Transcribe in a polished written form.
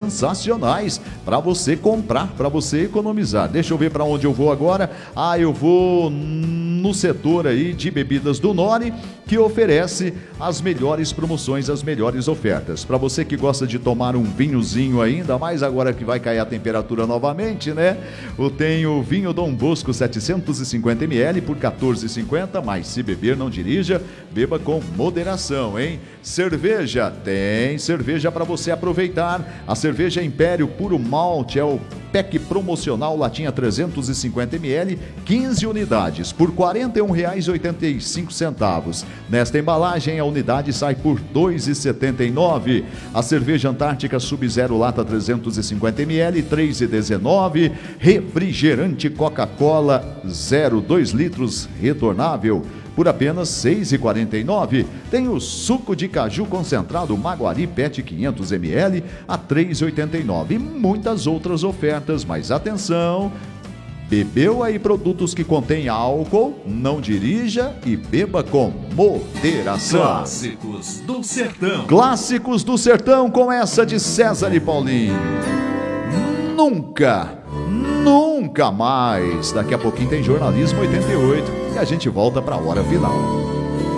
sensacionais para você comprar, para você economizar. Deixa eu ver para onde eu vou agora. Eu vou no setor aí de bebidas do Nori, que oferece as melhores promoções, as melhores ofertas. Para você que gosta de tomar um vinhozinho ainda mais agora que vai cair a temperatura novamente, né? Tem o vinho Dom Bosco 750 ml por R$14,50, mas se beber não dirija, beba com moderação, hein? Cerveja, tem cerveja para você aproveitar. A cerveja Império Puro Malte é o pack promocional latinha 350 ml, 15 unidades por R$41,85. Nesta embalagem a unidade sai por R$2,79. A cerveja Antártica Sub-Zero lata 350 ml, R$3,19. Refrigerante Coca-Cola 0,2 litros retornável por apenas R$6,49. Tem o suco de caju concentrado Maguari PET 500 ml a R$3,89. E muitas outras ofertas, mas atenção, bebeu aí produtos que contêm álcool, não dirija e beba com moderação. Clássicos do Sertão. Clássicos do Sertão com essa de César e Paulinho. Nunca mais. Daqui a pouquinho tem Jornalismo 88 e a gente volta para a hora final.